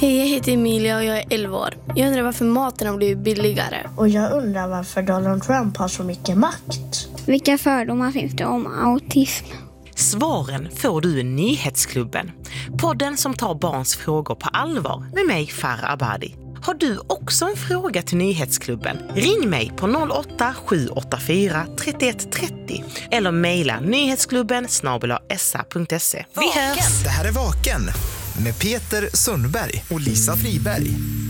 Hej, jag heter Emilia och jag är 11 år. Jag undrar varför maten har blivit billigare. Och jag undrar varför Donald Trump har så mycket makt. Vilka fördomar finns det om autism? Svaren får du i Nyhetsklubben. Podden som tar barns frågor på allvar med mig, Farah Abadi. Har du också en fråga till Nyhetsklubben? Ring mig på 08-784 3130 eller mejla nyhetsklubben@sa.se. Vi hörs! Det här är Vaken med Peter Sundberg och Lisa Friberg.